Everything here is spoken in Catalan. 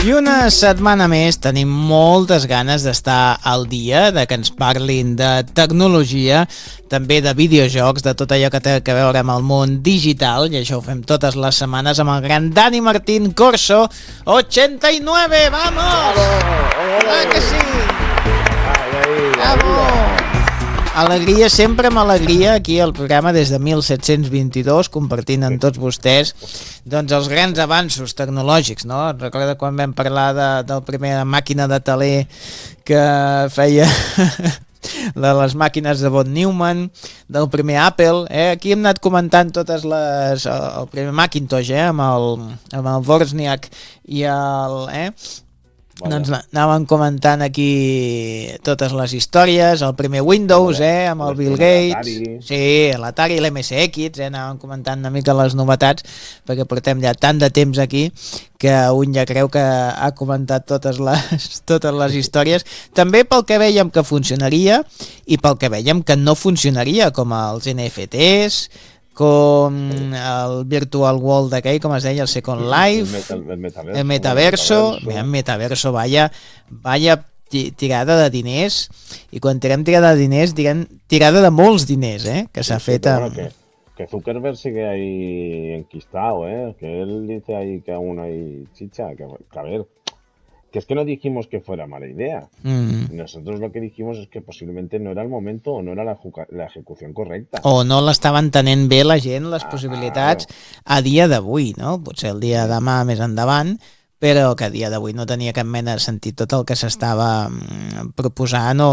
I una setmana més tenim moltes ganes d'estar al dia, de que ens parlin de tecnologia, també de videojocs, de tot allò que té a veure amb el món digital, i això ho fem totes les setmanes amb el gran Dani Martín Corso 89, vamos! Ah, que sí! Vamos! Alegria, sempre amb alegria, aquí al programa des de 1722, compartint amb tots vostès doncs els grans avanços tecnològics, no? Recorda quan vam parlar del primer màquina de teler que feia de les màquines de von Neumann, del primer Apple, aquí hem anat comentant totes les... el primer Macintosh, amb el Wozniak i el... Doncs anàvem comentant aquí totes les històries, el primer Windows, amb el Bill Gates, sí, l'Atari, l'MSX, anàvem comentant una mica les novetats, perquè portem ja tant de temps aquí que un ja creu que ha comentat totes les històries, també pel que vèiem que funcionaria i pel que vèiem que no funcionaria, com els NFTs, com el Virtual World aquell, com es deia, el Second Life, el Metaverso, vaya tirada de diners, i quan tirem tirada de diners, diguem tirada de molts diners, que s'ha fet amb... Que Zuckerberg sigue ahí enquistado, que él dice ahí que aún hay chicha, que a ver, que es que no dijimos que fuera mala idea. Nosotros lo que dijimos es que posiblemente no era el momento o no era la ejecución correcta. O no l'estava entenent bé la gent, les possibilitats a dia d'avui, no? Potser el dia de demà més endavant, però que a dia d'avui no tenia cap mena de sentit tot el que s'estava proposant